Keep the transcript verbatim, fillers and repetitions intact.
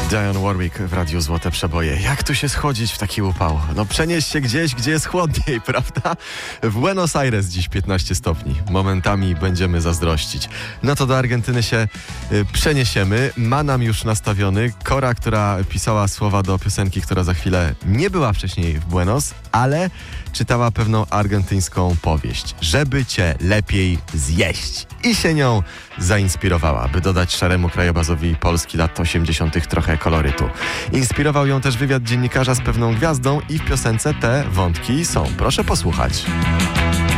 Dionne Warwick w Radiu Złote Przeboje. Jak tu się schodzić w taki upał? No przenieść się gdzieś, gdzie jest chłodniej, prawda? W Buenos Aires dziś piętnaście stopni. Momentami będziemy zazdrościć. No to do Argentyny się y, przeniesiemy. Ma nam już nastawiony Kora, która pisała słowa do piosenki, która za chwilę nie była wcześniej w Buenos, ale czytała pewną argentyńską powieść. Żeby cię lepiej zjeść. I się nią zainspirowała, by dodać szaremu krajobrazowi Polski lat osiemdziesiątych trochę kolorytu. Inspirował ją też wywiad dziennikarza z pewną gwiazdą i w piosence te wątki są. Proszę posłuchać.